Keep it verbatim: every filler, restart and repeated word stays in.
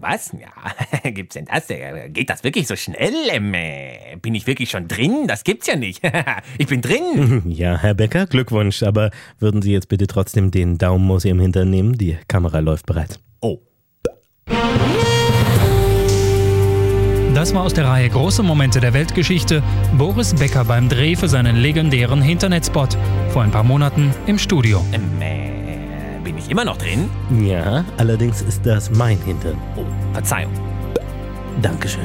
was? Ja, gibt's denn das? Äh, Geht das wirklich so schnell? Ähm, äh, bin ich wirklich schon drin? Das gibt's ja nicht. Ich bin drin. Ja, Herr Becker, Glückwunsch. Aber würden Sie jetzt bitte trotzdem den Daumen aus Ihrem Hintern nehmen? Die Kamera läuft bereits. Oh. Das war aus der Reihe Große Momente der Weltgeschichte. Boris Becker beim Dreh für seinen legendären Internetspot. Vor ein paar Monaten im Studio. Ähm, äh, bin ich immer noch drin? Ja, allerdings ist das mein Hintern. Oh, Verzeihung. Dankeschön.